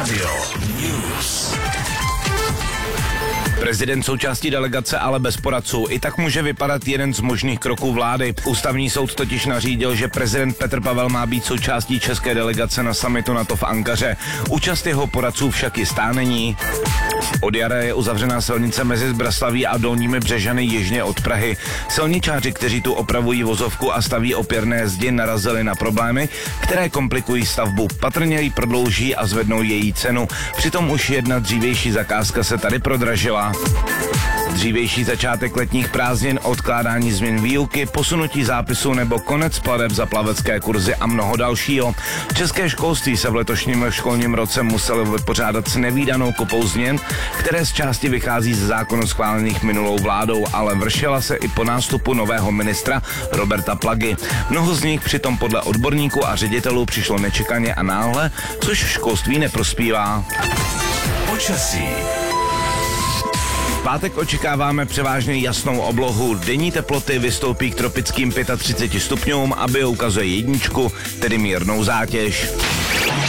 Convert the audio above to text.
Radio News. Prezident součástí delegace, ale bez poradců. I tak může vypadat jeden z možných kroků vlády. Ústavní soud totiž nařídil, že prezident Petr Pavel má být součástí české delegace na summitu NATO v Ankaře. Účast jeho poradců však jistá není. Od jara je uzavřená silnice mezi Zbraslaví a Dolními Břežany jižně od Prahy. Silničáři, kteří tu opravují vozovku a staví opěrné zdi, narazili na problémy, které komplikují stavbu. Patrně ji prodlouží a zvednou její cenu. Přitom už jedna dřívější zakázka se tady prodražila. Dřívější začátek letních prázdnin, odkládání změn výuky, posunutí zápisu nebo konec plateb za plavecké kurzy a mnoho dalšího. České školství se v letošním školním roce muselo vypořádat s nevídanou kopou změn, které z části vychází ze zákonů schválených minulou vládou, ale vršila se i po nástupu nového ministra Roberta Plagy. Mnoho z nich přitom podle odborníků a ředitelů přišlo nečekaně a náhle, což školství neprospívá. Počasí. V pátek očekáváme převážně jasnou oblohu. Denní teploty vystoupí k tropickým 35 stupňům a bio ukazuje jedničku, tedy mírnou zátěž.